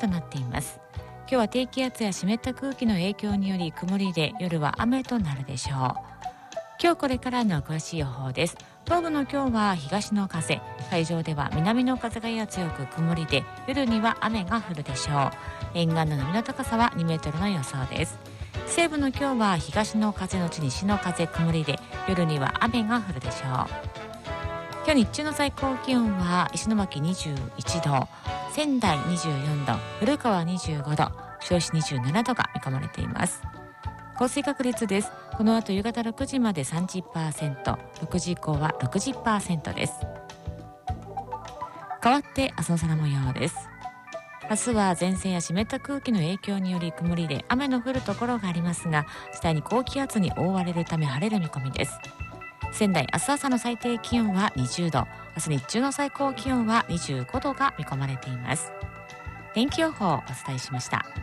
となっています。今日は低気圧や湿った空気の影響により曇りで、夜は雨となるでしょう。今日これからの詳しい予報です。東部の今日は東の風、海上では南の風がやや強く曇りで、夜には雨が降るでしょう。沿岸の波の高さは2メートルの予想です。西部の今日は東の風のち西の風曇りで、夜には雨が降るでしょう。今日日中の最高気温は石巻21度、仙台24度、古川25度、銚子27度が見込まれています。降水確率です。この後夕方6時まで 30%、6時以降は 60% です。変わって明日の空模様です。明日は前線や湿った空気の影響により曇りで雨の降るところがありますが、次第に高気圧に覆われるため晴れる見込みです。仙台、明日朝の最低気温は20度、明日日中の最高気温は25度が見込まれています。天気予報をお伝えしました。